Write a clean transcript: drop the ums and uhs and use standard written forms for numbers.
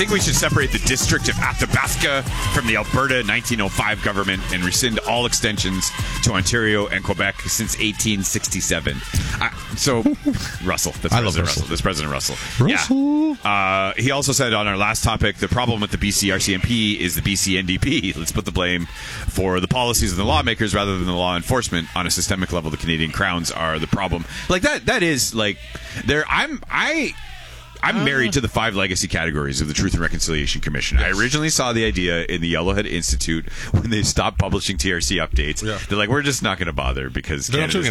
think we should separate the District of Athabasca from the Alberta 1905 government and rescind all extensions to Ontario and Quebec since 1867. Russell. That's President Russell. That's President Russell. Yeah. He also said on our last topic, the problem with the BC RCMP is the BC NDP. Let's put the blame for the policies of the lawmakers rather than the law enforcement. On a systemic level, the Canadian Crowns are the problem. Like that is like there. I'm married to the 5 legacy categories of the Truth and Reconciliation Commission. Yes. I originally saw the idea in the Yellowhead Institute when they stopped publishing TRC updates. Yeah. They're like, we're just not going to bother because they're not doing